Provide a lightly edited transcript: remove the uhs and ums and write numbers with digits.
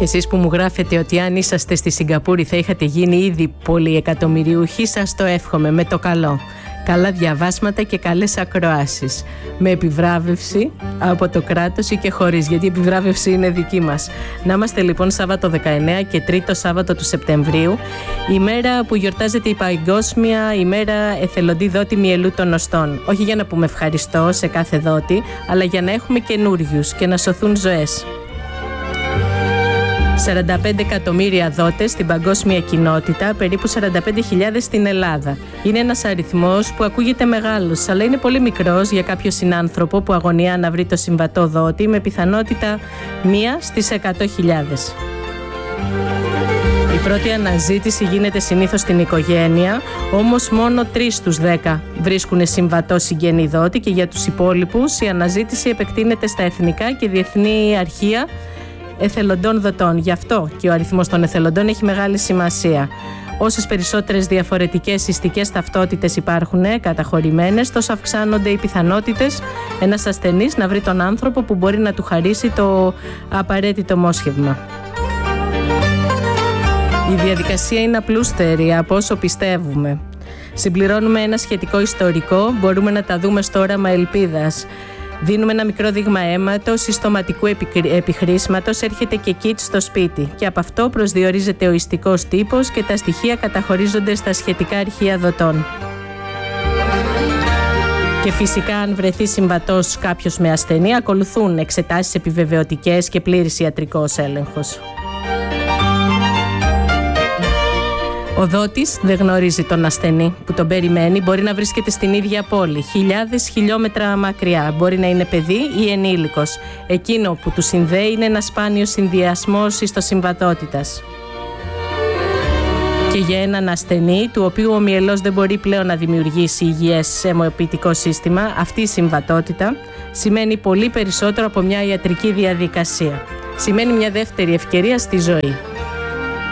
Και εσείς που μου γράφετε ότι αν είσαστε στη Σιγκαπούρη θα είχατε γίνει ήδη πολυεκατομμυριούχοι, σας το εύχομαι με το καλό. Καλά διαβάσματα και καλές ακροάσεις. Με επιβράβευση από το κράτος ή και χωρίς, γιατί η επιβράβευση είναι δική μας. Να είμαστε λοιπόν Σάββατο 19 και τρίτο Σάββατο του Σεπτεμβρίου, η μέρα που γιορτάζεται η Παγκόσμια ημέρα εθελοντή δότη μυελού των οστών. Όχι για να πούμε ευχαριστώ σε κάθε δότη, αλλά για να έχουμε καινούριους και να σωθούν ζωές. 45 εκατομμύρια δότες στην παγκόσμια κοινότητα, περίπου 45.000 στην Ελλάδα. Είναι ένας αριθμός που ακούγεται μεγάλος, αλλά είναι πολύ μικρός για κάποιο συνάνθρωπο που αγωνιά να βρει το συμβατό δότη, με πιθανότητα 1 στις 100.000. Η πρώτη αναζήτηση γίνεται συνήθως στην οικογένεια, όμως μόνο 3 στους 10 βρίσκουν συμβατό συγγενή δότη και για τους υπόλοιπους η αναζήτηση επεκτείνεται στα εθνικά και διεθνή αρχεία εθελοντών δοτών. Γι' αυτό και ο αριθμός των εθελοντών έχει μεγάλη σημασία. Όσες περισσότερες διαφορετικές ιστικές ταυτότητες υπάρχουν καταχωρημένες, τόσο αυξάνονται οι πιθανότητες ένας ασθενής να βρει τον άνθρωπο που μπορεί να του χαρίσει το απαραίτητο μόσχευμα. Η διαδικασία είναι απλούστερη από όσο πιστεύουμε. Συμπληρώνουμε ένα σχετικό ιστορικό, μπορούμε να τα δούμε στο όραμα ελπίδας. Δίνουμε ένα μικρό δείγμα αίματος, συστοματικού επιχρήσματος, έρχεται και kit στο σπίτι και από αυτό προσδιορίζεται ο ιστικός τύπος και τα στοιχεία καταχωρίζονται στα σχετικά αρχεία δοτών. Και φυσικά αν βρεθεί συμβατός κάποιος με ασθενή, ακολουθούν εξετάσεις επιβεβαιωτικές και πλήρης ιατρικός έλεγχος. Ο δότης δεν γνωρίζει τον ασθενή που τον περιμένει, μπορεί να βρίσκεται στην ίδια πόλη, χιλιάδες χιλιόμετρα μακριά, μπορεί να είναι παιδί ή ενήλικος. Εκείνο που του συνδέει είναι ένα σπάνιο συνδυασμός ιστοσυμβατότητας. Και για έναν ασθενή, του οποίου ο μυελός δεν μπορεί πλέον να δημιουργήσει υγιές αιμοποιητικό σύστημα, αυτή η συμβατότητα σημαίνει πολύ περισσότερο από μια ιατρική διαδικασία. Σημαίνει μια δεύτερη ευκαιρία στη ζωή.